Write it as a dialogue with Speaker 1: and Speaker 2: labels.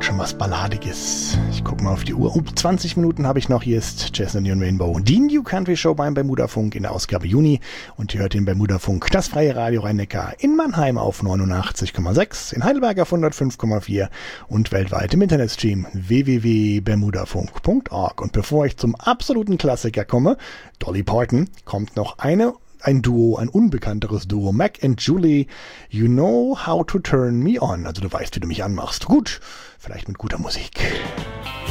Speaker 1: schon was Balladiges. Ich gucke mal auf die Uhr. 20 Minuten habe ich noch. Hier ist Chestnut und Rainbow, die New Country Show beim Bermuda-Funk in der Ausgabe Juni. Und ihr hört den Bermuda-Funk, das freie Radio Rhein-Neckar, in Mannheim auf 89,6, in Heidelberg auf 105,4 und weltweit im Internetstream www.bermudafunk.org. Und bevor ich zum absoluten Klassiker komme, Dolly Parton, kommt noch ein Duo, ein unbekannteres Duo, Mac and Julie, You Know How to Turn Me On. Also du weißt, wie du mich anmachst. Gut, vielleicht mit guter Musik.